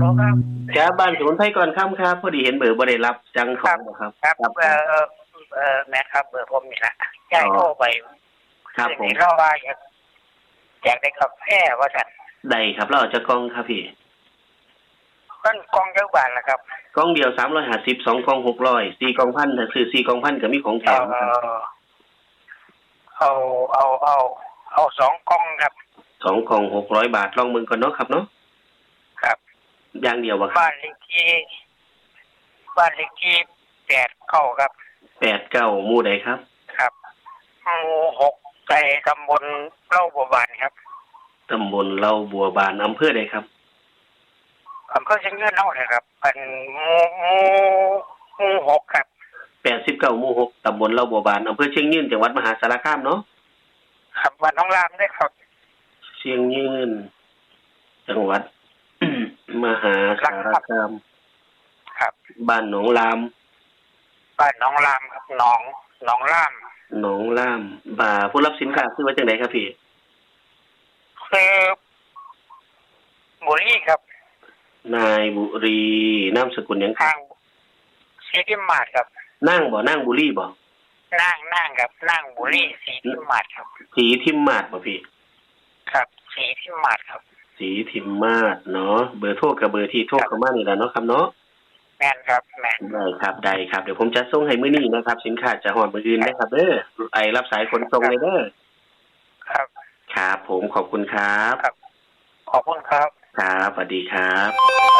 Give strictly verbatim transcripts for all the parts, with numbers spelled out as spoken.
ครับครับบ้านสมุนไพรก่อนค่ำครับพอดีเห็นเบอร์บ่ได้รับจังของครับครับเออเออแม่ครับเบอร์ผมนี่แหละยายโทรไปครับผมเราว่าอยากอยากได้กาแฟว่าสั่นได้ครับเราจะกล่องครับพี่ต้นกองเยอะบาทละครับกล่องเดียวสามร้อยห้าสิบสองกล่องหกร้อยสี่กล่องพันถ้าซื้อสี่กล่องพันก็มีของแถมครับเอาเอาเอาเอาสองกล่องครับสองกล่องหกร้อยบาทลองมึงก่อนเนาะครับเนาะครับอย่างเดียววะบ้านเลขที่บ้านเลขที่แปดเก้าครับแปดเก้าหมู่ใดครับครับหมู่หกในตำบลเล่าบัวบานครับตำบลเล่าบัวบานอำเภอใดครับอำเภอเชียงยืนเท่าไหร่ครับเป็นหมู่หมู่หมู่หกครับแปดสิบเก้าหมู่หกตำบลเล่าบัวบานอำเภอเชียงยืนจังหวัดมหาสารคามเนาะครับบ้านน้องรามได้ครับเชียงยืนจังหวัด มหาสารคามครับบ้านหนองลามบ้านน้องรามครับหนองหนองรามหนองลามบ่าผู้รับสินค้าชื่อว่าจังไดครับพี่คือบุรีครับนายบุรีนามสกุลหยังทางสีทิมมาดครับนั่งบ่นั่งบุรีบ่นั่งนั่งครับนั่งบุรีสีทิมมาดครับสีทิมมาดบ่พี่ครับสีทิมมาดครับสีทิมมาดเนาะเบอร์โทรกับเบอร์ที่โทรเข้ามานี่แหละเนาะครับเนาะแม่นครับแม่นได้ครับได้ครับเดี๋ยวผมจะส่งให้มื้อนี้นะครับสินค้าจะฮอดมื้ออื่นนะครับเด้อไอ้รับสายขนส่งเลยเด้อครับครับผมขอบคุณครับครับขอบคุณครับครับสวัสดีครับ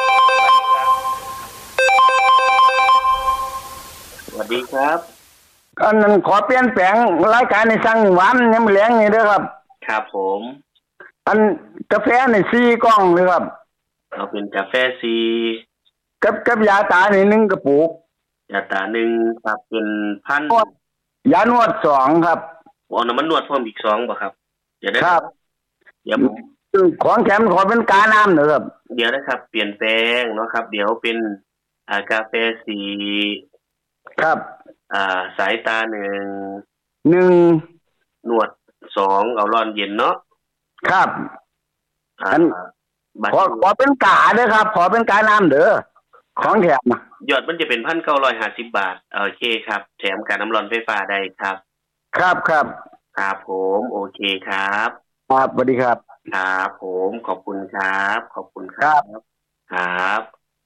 สวัสดีครับอันนั้นขอเปลี่ยนแปลงรายการในสั่งหวานยังไม่แรงนี่เด้อครับครับผมอันกาแฟในสี่กล่องเลยครับเอาเป็นกาแฟซีกับกับยาตาในหนึ่งกระปุกยาตาหนึ่งครับเป็นพันยานวดสองครับอ๋อน้ำมันนวดเพิ่มอีกสองบ่ครับเดี๋ยวได้ครับเดี๋ยวของแถมขอเป็นกาน้ำเด้อครับเดี๋ยวนะครับเปลี่ยนแปลงเนาะครับเดี๋ยวเป็นอ่ากาแฟสีครับอ่าสายตาหนึ่งหนึ่งนวดสองเอาร้อนเย็นเนาะครับอันขอขอเป็นกาเด้อครับขอเป็นกาน้ำเด้อของแถมยอดมันจะเป็นพันเก้าร้อยห้าสิบบาทโอเคครับแถมการน้ำร้อนไฟฟ้าได้ครับครับครับครับผมโอเคครับครับสวัสดีครับครับผมขอบคุณครับขอบคุณครับครับ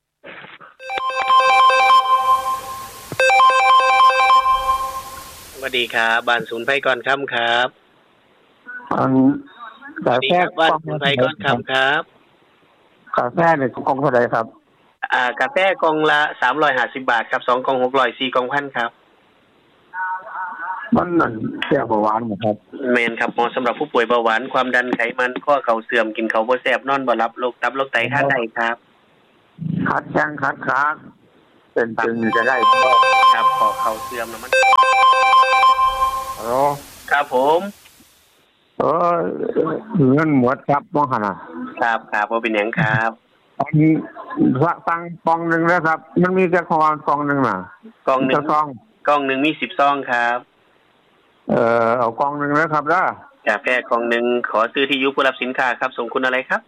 สวัสดีครับบ้านศูนย์ไฟก่อนค่ำครับอันกาแฟบ้านศูนย์ไฟก่อนค่ำครับกาแฟเนี่ยกล่องเท่าไหร่ครับอ่ากาแฟกล่องละสามร้อยห้าสิบบาทครับสองกล่องหกร้อยสี่กล่องพันครับมันนั่นแก้เบาหวานครับเมนครับเหมาะสำหรับผู้ป่วยเบาหวานความดันไขมันข้อเข่าเสื่อมกินเขาบ่แซ่บนอนบ่หลับโรคตับโรคไตค่าใดครับคัดแข้งคัดขาเป็นตึงจะได้ครับข้อเข่าเสื่อมนะมันฮัลโหลครับผมเออเงินหมดครับบ่หั่นน่ะครับครับบ่เป็นหยังครับอันนี้สั่งกล่องนึงแล้วครับมันมีแค่กล่องนึงน่ะกล่องนึงซองกล่องนึงมีสิบซองครับเอ่อเอากล่องนึงแล้วครับเด้อกาแฟกล่องนึงขอซื้อที่อยู่ผู้รับสินค้าครับส่งคุณอะไรครับ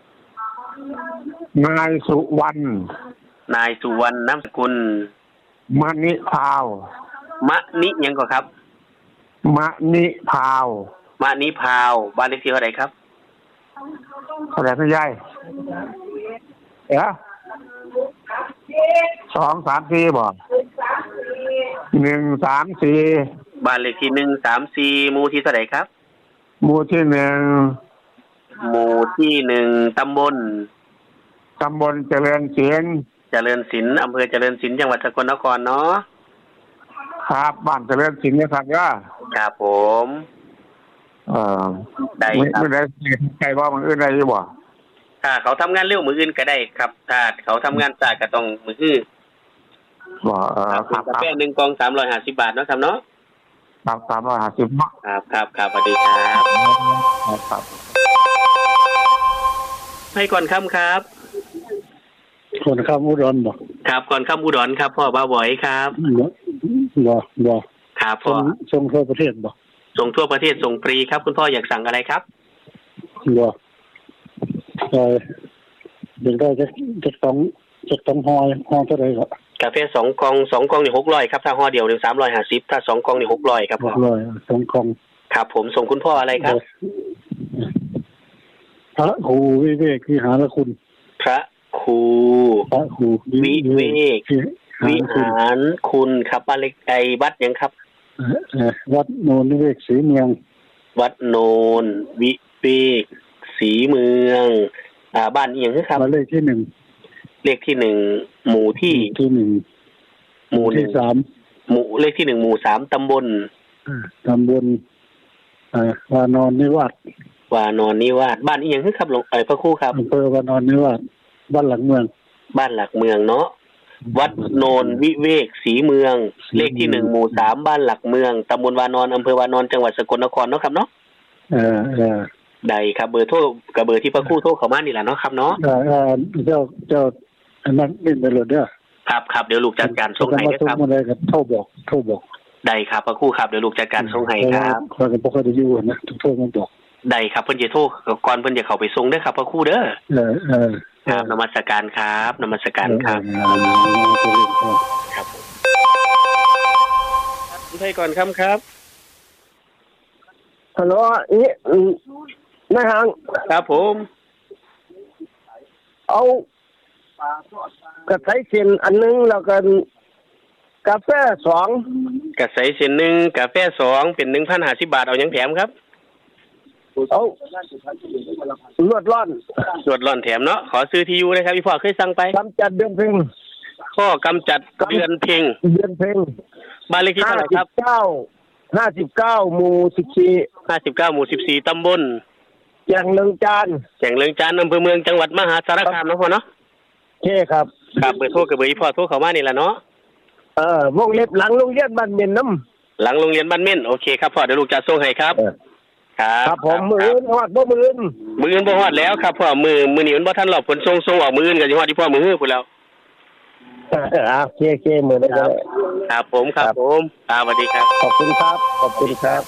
นายสุวรรณนายสุวรรณนามสกุลมะนิพาวมะนิหยังก่อนครับมะนิพาวมะนิพาวบ้านเลขที่เท่าไหร่ครับเท่าไหร่คุณยายเอ๊ะสองสามสี่บ่หนึ่งสามสี่บ้านเลขที่หนึ่งสามสี่หมู่ที่เท่าไหร่ครับหมู่ที่หนึ่งหมู่ที่หนึ่งตำบลตำบลเจริญศิลป์เจริญศิลป์อำเภอเจริญศิลป์จังหวัดสกลนครเนาะครับบ้านเจริญศิลป์นะครับย่าครับผมเอ่อได้ครับไม่ได้ใครว่ามันอื่นได้บ่ถ้าเขาทำงานเร็วมืออื่นก็ได้ครับถ้าเขาทำงานช้าก็ต้องมืออื่นบ่เอ่อกาแฟหนึ่งกล่องสามร้อยห้าสิบบาทเนาะครับเนาะครับสามร้อยห้าสิบครับครับครับสวัสดีครับครับให้ก่อนค่ำครับก่อนค่ำอุดรบ่ครับก่อนค่ำอุดรครับพ่อบ้าบ่อยครับบ่บ่ครับพ่อส่งทั่วประเทศบ่ส่งทั่วประเทศส่งฟรีครับคุณพ่ออยากสั่งอะไรครับบ่เอ่อเด็กได้จะจะต้องจะต้องห่อห่อเท่าไหร่ครับกาแฟสองกล่องสองกล่องนี่หกร้อยครับถ้าห่อเดียวนี่สามร้อยห้าสิบถ้าสองกล่องนี่หกร้อยครับพ่อหกร้อยสองกล่องครับผมส่งคุณพ่ออะไรครับพระครูวิเวกวิหารคุณพระครูพระครูวิเวกวิหารคุณครับบ้านเล็กไอวัดยังครับวัดโนนวิเวกศรีเมืองวัดโนนวิเวกศรีเมืองอ่าบ้านอีหยังครับบ้านเลขที่หนึ่งเลขที่หนึ่งหมู่ที่ที่หนึ่งหมู่ที่สามหมู่เลขที่หนึ่งหมู่สามตำบลตำบลอ่าวานอนนิวาสวานอนนิวาสบ้านอีหยังครับหลวงเอ่ยพระครูครับอำเภอวานอนนิวาสบ้านหลักเมืองบ้านหลักเมืองเนาะวัดโนนวิเวกศรีเมืองเลขที่หนึ่งหมู่สามบ้านหลักเมืองตำบลวานอนอำเภอวานอนจังหวัดสกลนครเนาะครับเนาะเออเออได้ครับเบอร์โทรกับเบอร์ที่พระครูโทรเข้ามานี่แหละเนาะครับเนาะเออเจ้าเจ้าอันนั้นนี่ไปเลยเด้อครับครับเดี๋ยวลูกจัดการส่งให้ครับมาได้ครับโทรบอกโทรบอกได้ครับพระครูครับเดี๋ยวลูกจัดการส่งให้ครับข้อยก็บ่ค่อยได้อยู่นะโทรมาบอกได้ครับเพิ่นจะโทรก่อนเพิ่นจะเข้าไปส่งเด้อครับพระครูเด้อเออเออครับนมัสการครับนมัสการครับครับคุณไทยก่อนครับครับฮัลโหลนี่นายหางครับผมเอากระไสเส้นอันนึงแล้วก็กาแฟสองกระไสเส้นหนึ่งกาแฟสองเป็น หนึ่งพันห้าสิบบาทเอาหยังแถมครับเอาลวดร่อนลวดร่อนแถมเนาะขอซื้อที่อยู่นะครับพี่พ่อเคยสั่งไปกำจัดเดือนเพ็งข้อกำจัดเดือนเพ็งเดือนเพ็งบ้านเลขที่เท่าไหร่ครับห้าสิบเก้าหมู่สิบสี่ห้าสิบเก้าหมู่สิบสี่ตำบลแก่งเลืองจานแก่งเลืองจานอำเภอเมืองจังหวัดมหาสารคามเนาะพ่อเนาะโอเคครับครับเบอร์โทรกับเบอร์พี่พ่อโทรเข้ามานี่ล่ะเนาะเออวงเล็บหลังโรงเรียนบ้านเม่นน้ำหลังโรงเรียนบ้านเม่นโอเคครับพ่อเดี๋ยวลูกจะส่งให้ครับครับครับผมมื้ออื่นฮอดบ่มื้ออื่นมื้ออื่นบ่ฮอดแล้วครับพ่อมื้อมื้อนี้มันบ่ทันรอบฝนส่งส่งออกมื้ออื่นก็สิฮอดที่พ่อมื้อฮื้อพุ่นแล้วเออโอเคๆมื้อนี้ครับครับผมครับผมครับสวัสดีครับขอบคุณครับขอบคุณครับ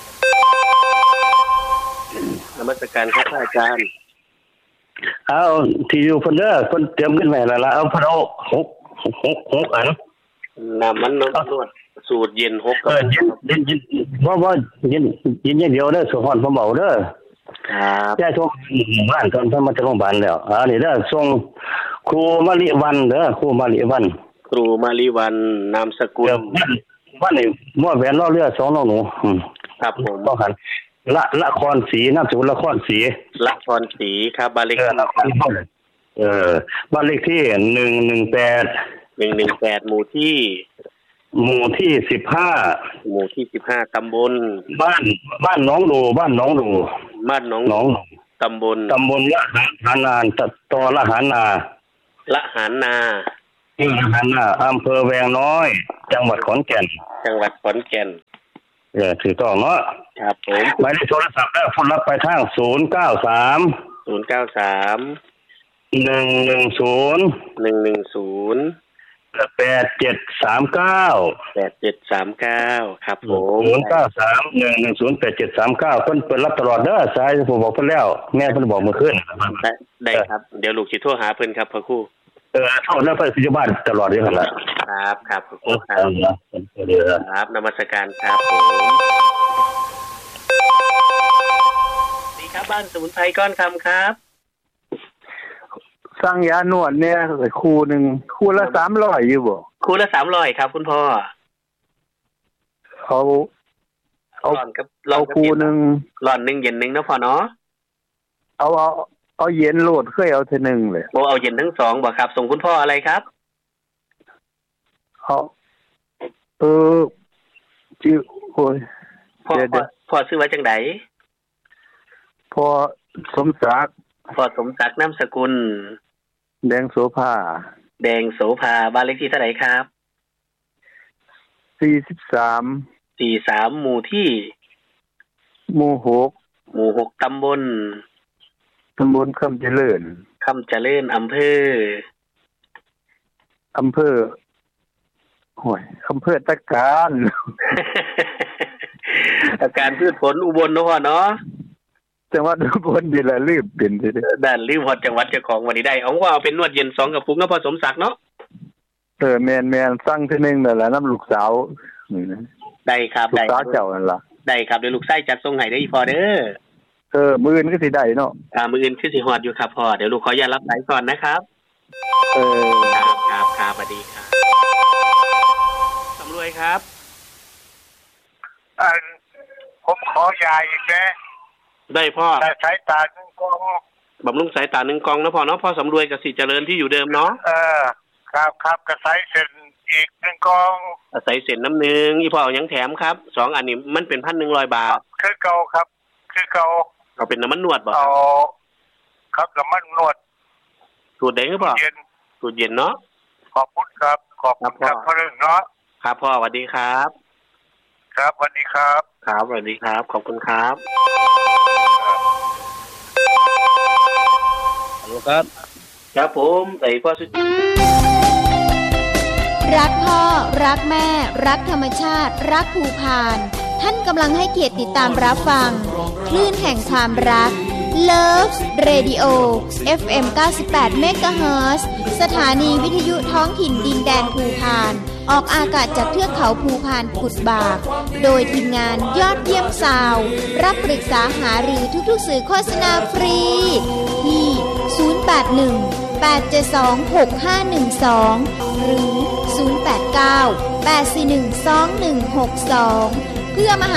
นมัสการครับอาจารย์เอาที่อยู่เพิ่นเด้อเพิ่นเตรียมขึ้นไว้แล้วล่ะเอาเพิ่นเอาหก หก หกอันน้ำมันนวดสูตรเย็นหกกับเย็นๆบ่บ่เย็นเย็นอย่างเดียวเด้อสุฮ้อนบ่เบาเด้อครับแจ้ส่งบ้านก่อนเพิ่นมาจากโรงพยาบาลแล้วอ่านี่เด้อส่งครูมะลิวันเด้อครูมะลิวันครูมะลิวันนามสกุลวันนี้มั่วแหวนล้อเรือสองน้องหนูครับผมบ่คันละละครศรีนามสกุลละครศรีละครศรีครับบ้านเลขที่เออบ้านเลขที่หนึ่งหนึ่งแปดหนึ่งหนึ่งแปดหมู่ที่หมู่ที่สิบห้าหมู่ที่สิบห้าตำบลบ้านบ้านหนองดูบ้านหนองดูบ้านหนองหนองตำบลตำบลละหารนาตอละหารนาละหารนาที่ละหารนาอำเภอแวงน้อยจังหวัดขอนแก่นจังหวัดขอนแก่นเออถูกต้องเนาะครับผมหมายเลขโทรศัพท์ได้โทรรับไปทางศูนย์เก้าสามศูนย์เก้าสามหนึ่งหนึ่งศูนย์หนึ่งหนึ่งศูนย์แปดเจ็ดสามเก้าแปดเจ็ดสามเก้าครับผมศูนย์เก้าสาม หนึ่งหนึ่งศูนย์ แปดเจ็ดสามเก้าเพิ่นเปิดรับตลอดเด้อสายผมบอกเพิ่นแล้วแม่เพิ่นบอกเมื่อคืนได้ได้ครับเดี๋ยวลูกสิโทรหาเพิ่นครับพ่อครูเออโทรแล้วเพิ่นสิอยู่บ้านตลอดอยู่หั่นล่ะครับครับพ่อครูครับครับนมัสการครับผมดีครับบ้านสมุนไพรก้อนคำครับสั่งยานวดเนี่ยคู่หนึ่งคู่ละสามร้อยอยู่บ่คู่ละสามร้อยครับคุณพ่อเอาเอาเอาคู่หนึ่งร้อนหนึ่งเย็นหนึ่งนะพ่อเนาะเอาเอาเอาเย็นโหลดเคยเอาเท่านึงเลยโอ้เอาเย็นทั้งสองบ่ครับส่งคุณพ่ออะไรครับเอาเออชื่อโอ้ยพ่อพ่อชื่อว่าจังได๋พ่อสมศักดิ์พ่อสมศักดิ์นามสกุลแดงโสภาแดงโสภาบ้านเลขที่เท่าไหร่ครับสี่สิบสามสี่สิบสามหมู่ที่หมู่หกหมู่หกตำบลตำบลคำเจริญคำเจริญอำเภออำเภอโอ้ยอำเภอตะการตะการพืชผลอุบลเนาะพ่อเนาะจังหวัดอุบลนี่แหละลืมเป็นซิด้านลืมฮอดจังหวัดเจ้าของวันนี้ได้เอาว่าเอาเป็นนวดเย็นสองกระปุกเนาะพอสมศักดิ์เนาะเออแม่นๆสั่งทีนึงนั่นแหละน้ำลูกสาวนี่นะได้ครับได้ลูกสาวเจ้านั่นล่ะได้ครับเดี๋ยวลูกไส้จัดส่งให้ได้อีพอเด้อเออมื้ออื่นก็สิได้เนาะอ่ามื้ออื่นคือสิฮอดอยู่ครับพ่อเดี๋ยวลูกขออนุญาตรับสายก่อนนะครับเออครับครับครับสวัสดีครับสำรวยครับอันผมขอยาอีกนะได้พ่อสายตาหนึ่งกองบำรุงสายตาหนึ่งกองนะพ่อเนาะพ่อสำรวยกับสิเจริญที่อยู่เดิมเนาะเออครับครับกระสายเส้นอีกหนึ่งกองอาศัยเส้นน้ำหนึ่งอีพ่อเอายังแถมครับสองอันนี้มันเป็นพันหนึ่งร้อยบาทคือเก่าครับคือเก่าเอาเป็นน้ำมันนวดบ่เอาครับน้ำมันนวดสูตรไหนครับพ่อสูตรเย็นเนาะขอบคุณครับขอบคุณครับพ่อเรื่องเนาะครับพ่อสวัสดีครับครับสวัสดีครับครับสวัสดีครับขอบคุณครับฮัลโหลครับครับผมไอ้พ่อสุดรักพ่อรักแม่รักธรรมชาติรักภูพานท่านกำลังให้เกียรติติดตามรับฟังคลื่นแห่งความรัก Love Radio เอฟ เอ็ม เก้าสิบแปด เมกะเฮิรตซ์ สถานีวิทยุท้องถิ่นดินแดนภูพานออกอากาศจากเทือกเขาภูพานกุดบากโดยทีมงานยอดเยี่ยมซาวรับปรึกษาหารือทุกๆสื่อโฆษณาฟรีที่ศูนย์ แปด หนึ่ง แปด เจ็ด สอง หก ห้า หนึ่ง สองหรือศูนย์ แปด เก้า แปด สี่ หนึ่ง สอง หนึ่ง หก สองเพื่อมหา